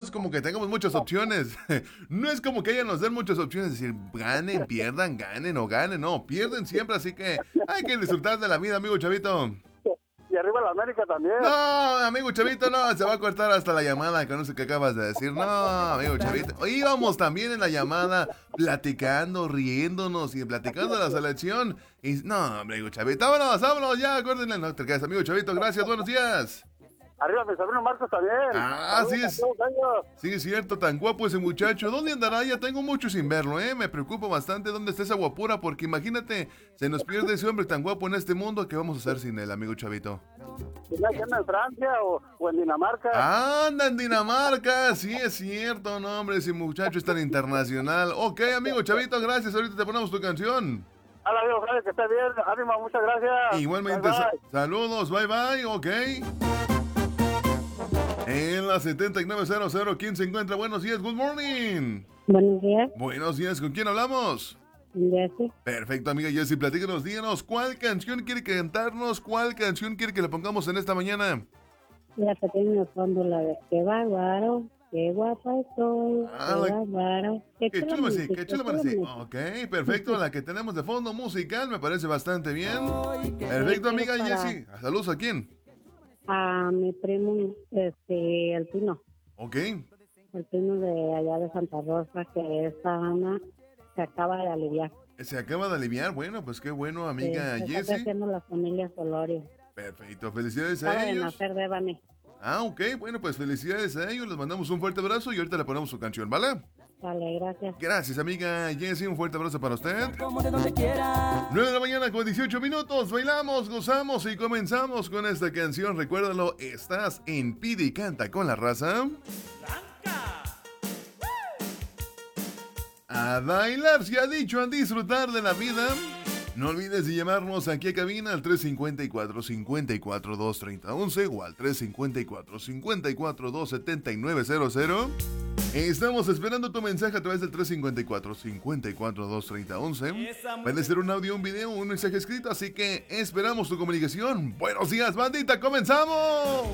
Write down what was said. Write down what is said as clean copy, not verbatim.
es como que tengamos muchas opciones. No es como que ellos nos den muchas opciones, es decir, ganen, pierdan, ganen o ganen. No, pierden siempre, así que hay que disfrutar de la vida, amigo Chavito. Y arriba la América también. No, amigo Chavito, no, se va a cortar hasta la llamada con eso que acabas de decir. No, amigo Chavito. Íbamos también en la llamada platicando, riéndonos y platicando de la selección. Y no, amigo Chavito, vámonos, ya, acuérdenle. No te quedes, amigo Chavito, gracias, buenos días. Arriba mi sobrino Marcos también. Ah, sí Saludos es. a todos ellos. Sí, es cierto, tan guapo ese muchacho. ¿Dónde andará? Ya tengo mucho sin verlo, ¿eh? Me preocupa bastante dónde está esa guapura, porque imagínate, se nos pierde ese hombre tan guapo en este mundo. ¿Qué vamos a hacer sin él, amigo Chavito? Que anda en Francia o en Dinamarca. Anda en Dinamarca, sí es cierto, no, hombre, ese muchacho es tan internacional. Ok, amigo Chavito, gracias. Ahorita te ponemos tu canción. Hola, amigo, gracias, que esté bien. Ánimo, muchas gracias. Igualmente, Bye, bye. saludos, bye bye, ok. En la 7900, ¿quién se encuentra? Buenos días, good morning. Buenos días, Buenos días, ¿con quién hablamos? Jessy. Perfecto, amiga Jessie, platícanos, díganos, ¿cuál canción quiere cantarnos? ¿Cuál canción quiere que le pongamos en esta mañana? La que tiene en el fondo, la de qué bárbaro, qué guapa estoy, Ah, qué bárbaro. Qué chulo, sí, qué chulo, sí. Ok, perfecto, la que tenemos de fondo musical me parece bastante bien. Perfecto, amiga Jessie. Saludos, ¿a quién? A mi primo, el Pino, Ok, el Pino de allá de Santa Rosa, que esta Ana se acaba de aliviar. se acaba de aliviar. Bueno, pues qué bueno, amiga Está Jessie. creciendo la familia Solorio. Perfecto, felicidades Acaba a de ellos. nacer de Bane. Ah, ok, bueno, pues felicidades a ellos. Les mandamos un fuerte abrazo y ahorita le ponemos su canción, ¿vale? Vale, gracias. Gracias, amiga Jessie. Un fuerte abrazo para usted. 9 de la mañana con 18 minutos. Bailamos, gozamos y comenzamos con esta canción. Recuérdalo, estás en Pide y Canta con la Raza. A bailar, se ha dicho, a disfrutar de la vida. No olvides de llamarnos aquí a cabina al 354-54-230-11 o al 354-54-279-00. Estamos esperando tu mensaje a través del 354-54-230-11. Puede ser un audio, un video, un mensaje escrito, así que esperamos tu comunicación. Buenos días, bandita, comenzamos.